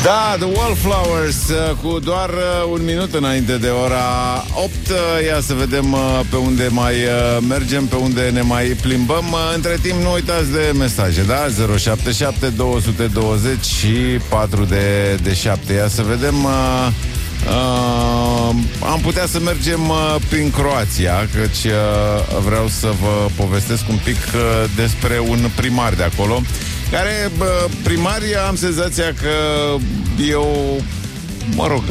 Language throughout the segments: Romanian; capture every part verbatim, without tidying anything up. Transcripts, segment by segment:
Da, The Wallflowers, cu doar un minut înainte de ora opt. Ia să vedem pe unde mai mergem, pe unde ne mai plimbăm. Între timp, nu uitați de mesaje, da? zero șapte șapte două doi zero și patru de, de șapte. Ia să vedem. Uh, uh, am putea să mergem uh, prin Croația, căci uh, vreau să vă povestesc un pic uh, despre un primar de acolo, care, bă, primarii, am senzația că eu, mă rog,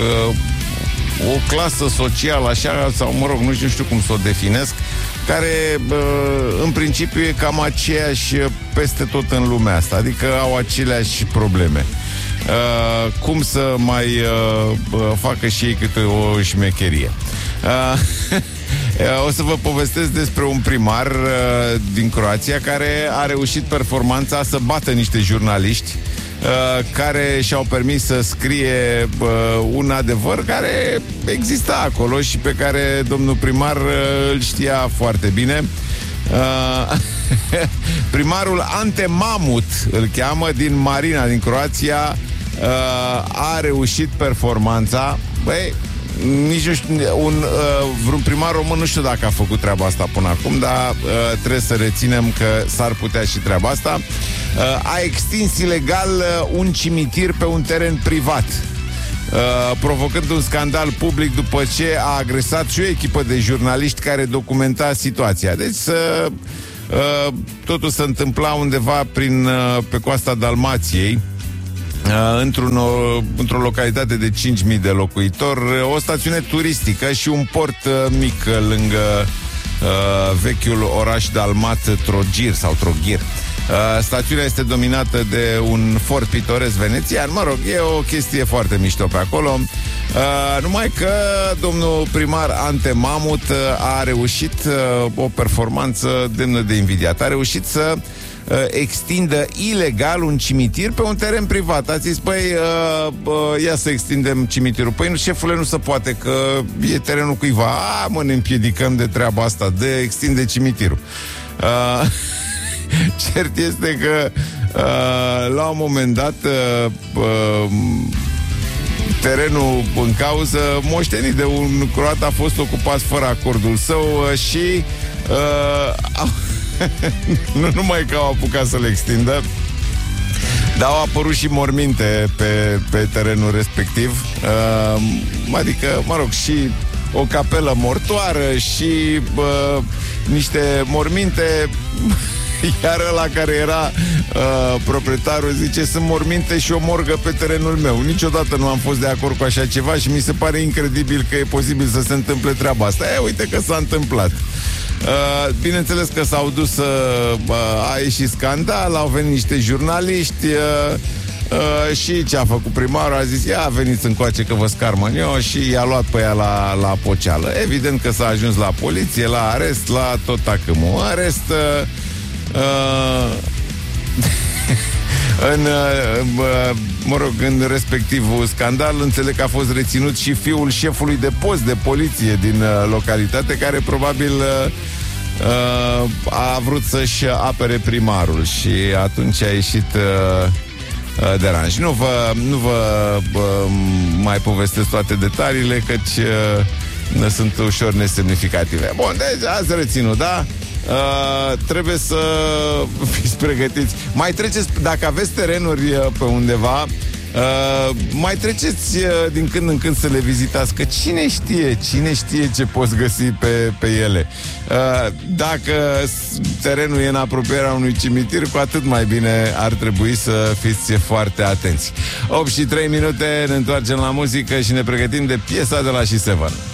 o clasă socială așa, sau mă rog, nu știu, nu știu cum să o definesc, care, bă, în principiu, e cam aceeași peste tot în lumea asta, adică au aceleași probleme. Uh, cum să mai uh, facă și ei câte o șmecherie. Uh, O să vă povestesc despre un primar uh, din Croația care a reușit performanța să bată niște jurnaliști uh, care și-au permis să scrie uh, un adevăr care exista acolo și pe care domnul primar uh, îl știa foarte bine. Uh, primarul Ante Mamut îl cheamă, din Marina, din Croația, uh, a reușit performanța. Băi, nici nu știu, un, uh, vreun primar român nu știu dacă a făcut treaba asta până acum, dar uh, trebuie să reținem că s-ar putea și treaba asta. Uh, a extins ilegal uh, un cimitir pe un teren privat, uh, provocând un scandal public după ce a agresat și o echipă de jurnaliști care documenta situația. Deci să, uh, totul se întâmpla undeva prin, uh, pe coasta Dalmației, Uh, într-un, uh, într-o localitate de cinci mii de locuitori, o stațiune turistică și un port uh, mic lângă uh, vechiul oraș dalmat Trogir sau Trogir. Uh, stațiunea este dominată de un fort pitoresc venețian. Mă rog, e o chestie foarte mișto pe acolo. Uh, numai că domnul primar Ante Mamut uh, a reușit uh, o performanță demnă de invidiat. A reușit să uh, extindă ilegal un cimitir pe un teren privat. A zis, păi, uh, uh, ia să extindem cimitirul. Păi, nu, șefule, nu se poate, că e terenul cuiva. A, mă, ne împiedicăm de treaba asta, de extinde cimitirul. Uh, Cert este că uh, la un moment dat uh, uh, terenul în cauză, moștenit de un croat, a fost ocupat fără acordul său uh, și uh, nu numai că au apucat să le extindă, dar au apărut și morminte pe, pe terenul respectiv, uh, adică, mă rog, și o capelă mortoară și uh, niște morminte. Iar ăla care era uh, proprietarul zice, sunt morminte și o morgă pe terenul meu. Niciodată nu am fost de acord cu așa ceva și mi se pare incredibil că e posibil să se întâmple treaba asta. E, uite că s-a întâmplat. Uh, bineînțeles că s-au dus, uh, a ieșit scandal, au venit niște jurnaliști, uh, uh, și ce a făcut primarul? A zis, ia veniți încoace că vă scarmăn eu, și i-a luat pe ea la, la poceală. Evident că s-a ajuns la poliție, la arest, la tot tacâmul. Arest... Uh, Uh, în, uh, mă rog, în respectivul scandal, înțeleg că a fost reținut și fiul șefului de post de poliție din uh, localitate, care probabil uh, uh, a vrut să-și apere primarul și atunci a ieșit uh, uh, deranj. Nu vă, nu vă uh, mai povestesc toate detaliile, căci uh, sunt ușor nesemnificative. Bun, deci ați reținut, da? Uh, trebuie să fiți pregătiți. Mai treceți, dacă aveți terenuri pe undeva, uh, mai treceți uh, din când în când să le vizitați, că cine știe, cine știe ce poți găsi pe, pe ele. Uh, dacă terenul e în apropierea unui cimitir, cu atât mai bine ar trebui să fiți foarte atenți. opt și trei minute, ne întoarcem la muzică și ne pregătim de piesa de la She Seven.